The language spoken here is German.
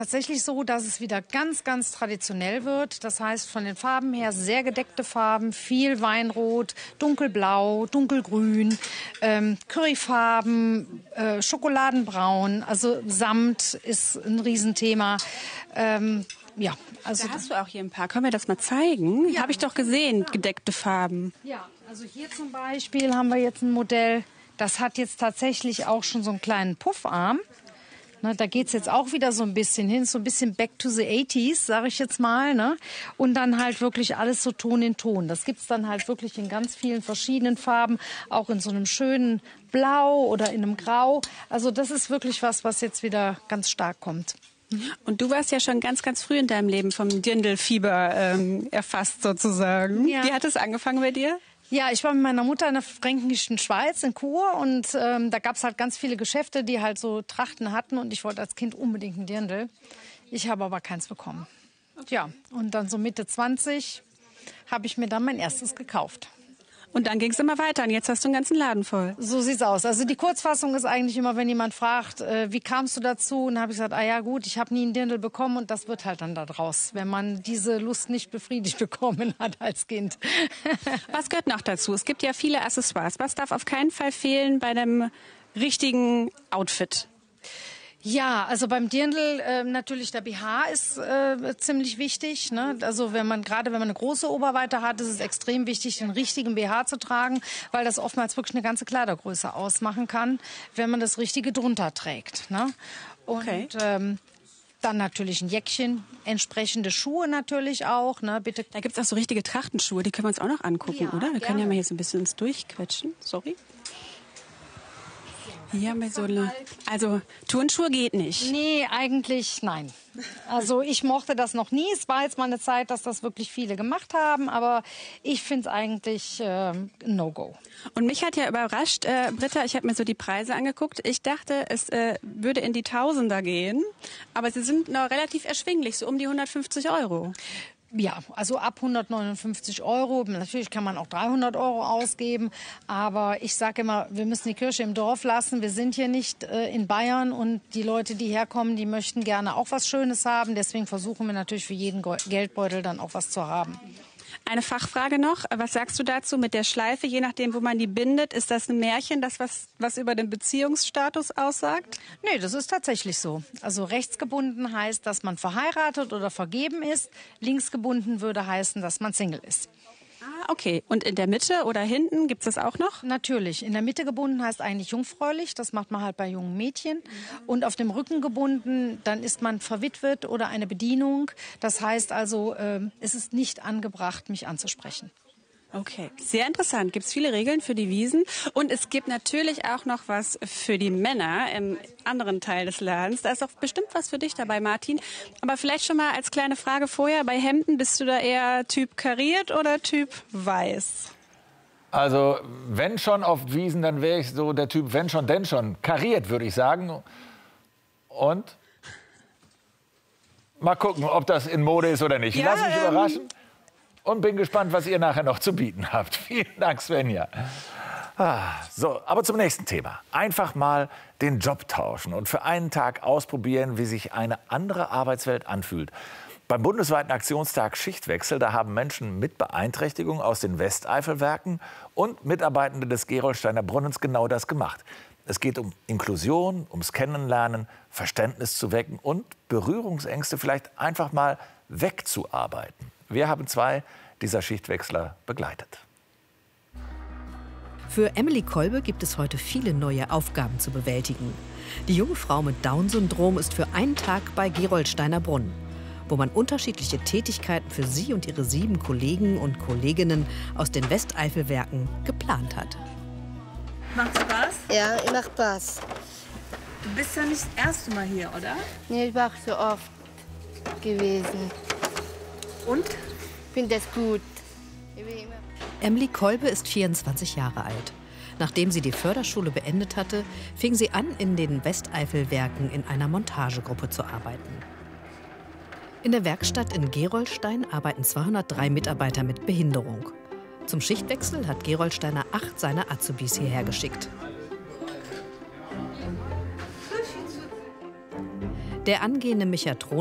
Tatsächlich so, dass es wieder ganz, ganz traditionell wird. Das heißt, von den Farben her sehr gedeckte Farben, viel Weinrot, dunkelblau, dunkelgrün, Curryfarben, Schokoladenbraun, also Samt ist ein Riesenthema. Ja, also da hast du auch hier ein paar. Können wir das mal zeigen? Ja. Habe ich doch gesehen, gedeckte Farben. Ja, also hier zum Beispiel haben wir jetzt ein Modell, das hat jetzt tatsächlich auch schon so einen kleinen Puffarm. Ne, da geht's jetzt auch wieder so ein bisschen hin, so ein bisschen back to the 80s, sage ich jetzt mal. Ne? Und dann halt wirklich alles so Ton in Ton. Das gibt's dann halt wirklich in ganz vielen verschiedenen Farben, auch in so einem schönen Blau oder in einem Grau. Also das ist wirklich was jetzt wieder ganz stark kommt. Und du warst ja schon ganz, ganz früh in deinem Leben vom Dirndl-Fieber erfasst sozusagen. Ja. Wie hat es angefangen bei dir? Ja, ich war mit meiner Mutter in der fränkischen Schweiz in Chur und da gab's halt ganz viele Geschäfte, die halt so Trachten hatten und ich wollte als Kind unbedingt ein Dirndl. Ich habe aber keins bekommen. Okay. Ja, und dann so Mitte 20 habe ich mir dann mein erstes gekauft. Und dann ging es immer weiter und jetzt hast du einen ganzen Laden voll. So sieht's aus. Also die Kurzfassung ist eigentlich immer, wenn jemand fragt, wie kamst du dazu? Und dann habe ich gesagt, ja gut, ich habe nie einen Dirndl bekommen und das wird halt dann da draus, wenn man diese Lust nicht befriedigt bekommen hat als Kind. Was gehört noch dazu? Es gibt ja viele Accessoires. Was darf auf keinen Fall fehlen bei einem richtigen Outfit? Ja, also beim Dirndl natürlich der BH ist ziemlich wichtig. Ne? Also wenn man eine große Oberweite hat, ist es extrem wichtig, den richtigen BH zu tragen, weil das oftmals wirklich eine ganze Kleidergröße ausmachen kann, wenn man das Richtige drunter trägt. Ne? Und okay. Dann natürlich ein Jäckchen, entsprechende Schuhe natürlich auch. Ne? Bitte. Da gibt's auch so richtige Trachtenschuhe, die können wir uns auch noch angucken, ja, oder? Wir können ja mal hier so ein bisschen uns durchquetschen. Sorry. Hier haben wir so eine, also Turnschuhe geht nicht. Nee, eigentlich nein. Also ich mochte das noch nie. Es war jetzt mal eine Zeit, dass das wirklich viele gemacht haben, aber ich finde es eigentlich No-Go. Und mich hat ja überrascht, Britta, ich habe mir so die Preise angeguckt. Ich dachte, es würde in die Tausender gehen, aber sie sind noch relativ erschwinglich, so um die 150 €. Ja, also ab 159 €. Natürlich kann man auch 300 € ausgeben. Aber ich sage immer, wir müssen die Kirche im Dorf lassen. Wir sind hier nicht in Bayern und die Leute, die herkommen, die möchten gerne auch was Schönes haben. Deswegen versuchen wir natürlich für jeden Geldbeutel dann auch was zu haben. Eine Fachfrage noch. Was sagst du dazu mit der Schleife? Je nachdem, wo man die bindet, ist das ein Märchen, das was über den Beziehungsstatus aussagt? Nee, das ist tatsächlich so. Also rechtsgebunden heißt, dass man verheiratet oder vergeben ist. Linksgebunden würde heißen, dass man Single ist. Ah, okay. Und in der Mitte oder hinten gibt es das auch noch? Natürlich. In der Mitte gebunden heißt eigentlich jungfräulich. Das macht man halt bei jungen Mädchen. Und auf dem Rücken gebunden, dann ist man verwitwet oder eine Bedienung. Das heißt also, es ist nicht angebracht, mich anzusprechen. Okay, sehr interessant. Gibt es viele Regeln für die Wiesen. Und es gibt natürlich auch noch was für die Männer im anderen Teil des Ladens. Da ist auch bestimmt was für dich dabei, Martin. Aber vielleicht schon mal als kleine Frage vorher, bei Hemden bist du da eher Typ kariert oder Typ weiß? Also wenn schon auf Wiesen, dann wäre ich so der Typ wenn schon, denn schon. Kariert, würde ich sagen. Und mal gucken, ob das in Mode ist oder nicht. Ja, Lass mich überraschen. Und bin gespannt, was ihr nachher noch zu bieten habt. Vielen Dank, Svenja. So, aber zum nächsten Thema. Einfach mal den Job tauschen und für einen Tag ausprobieren, wie sich eine andere Arbeitswelt anfühlt. Beim bundesweiten Aktionstag Schichtwechsel, da haben Menschen mit Beeinträchtigung aus den Westeifelwerken und Mitarbeitende des Gerolsteiner Brunnens genau das gemacht. Es geht um Inklusion, ums Kennenlernen, Verständnis zu wecken und Berührungsängste vielleicht einfach mal wegzuarbeiten. Wir haben 2 dieser Schichtwechsler begleitet. Für Emily Kolbe gibt es heute viele neue Aufgaben zu bewältigen. Die junge Frau mit Down-Syndrom ist für einen Tag bei Gerolsteiner Brunnen, wo man unterschiedliche Tätigkeiten für sie und ihre 7 Kollegen und Kolleginnen aus den Westeifelwerken geplant hat. Macht Spaß? Ja, macht Spaß. Du bist ja nicht das erste Mal hier, oder? Nee, ich war so oft gewesen. Und? Ich finde das gut. Emily Kolbe ist 24 Jahre alt. Nachdem sie die Förderschule beendet hatte, fing sie an, in den Westeifelwerken in einer Montagegruppe zu arbeiten. In der Werkstatt in Gerolstein arbeiten 203 Mitarbeiter mit Behinderung. Zum Schichtwechsel hat Gerolsteiner 8 seiner Azubis hierher geschickt. Der angehende Mechatron